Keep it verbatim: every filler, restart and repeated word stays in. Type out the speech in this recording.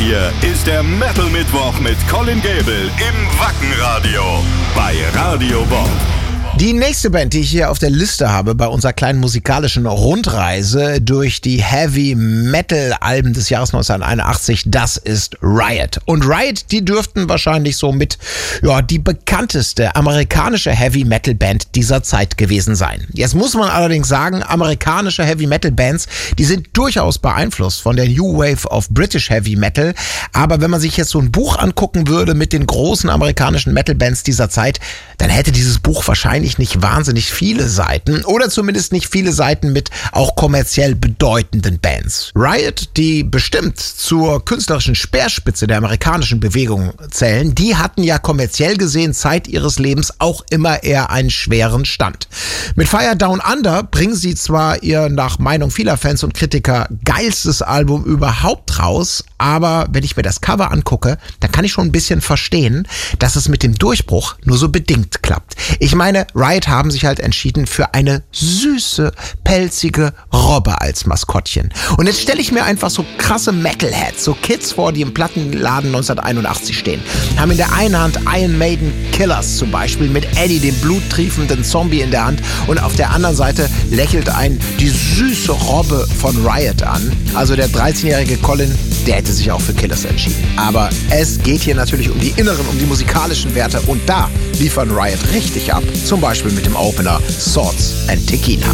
hier ist der Metal Mittwoch mit Colin Gable im Wackenradio bei Radio Bob. Die nächste Band, die ich hier auf der Liste habe bei unserer kleinen musikalischen Rundreise durch die Heavy-Metal-Alben des Jahres neunzehnhunderteinundachtzig, das ist Riot. Und Riot, die dürften wahrscheinlich so mit ja, die bekannteste amerikanische Heavy-Metal-Band dieser Zeit gewesen sein. Jetzt muss man allerdings sagen, amerikanische Heavy-Metal-Bands, die sind durchaus beeinflusst von der New Wave of British Heavy Metal. Aber wenn man sich jetzt so ein Buch angucken würde mit den großen amerikanischen Metal-Bands dieser Zeit, dann hätte dieses Buch wahrscheinlich nicht wahnsinnig viele Seiten oder zumindest nicht viele Seiten mit auch kommerziell bedeutenden Bands. Riot, die bestimmt zur künstlerischen Speerspitze der amerikanischen Bewegung zählen, die hatten ja kommerziell gesehen Zeit ihres Lebens auch immer eher einen schweren Stand. Mit Fire Down Under bringen sie zwar ihr nach Meinung vieler Fans und Kritiker geilstes Album überhaupt raus, aber wenn ich mir das Cover angucke, dann kann ich schon ein bisschen verstehen, dass es mit dem Durchbruch nur so bedingt klappt. Ich meine, Riot haben sich halt entschieden für eine süße, pelzige Robbe als Maskottchen. Und jetzt stelle ich mir einfach so krasse Metalheads, so Kids vor, die im Plattenladen neunzehnhunderteinundachtzig stehen. Haben in der einen Hand Iron Maiden Killers zum Beispiel mit Eddie, dem bluttriefenden Zombie in der Hand. Und auf der anderen Seite lächelt einen die süße Robbe von Riot an. Also der dreizehnjährige Colin, der hätte sich auch für Killers entschieden. Aber es geht hier natürlich um die inneren, um die musikalischen Werte. Und da liefern Riot richtig ab. Zum Beispiel mit dem Opener Swords and Tequila.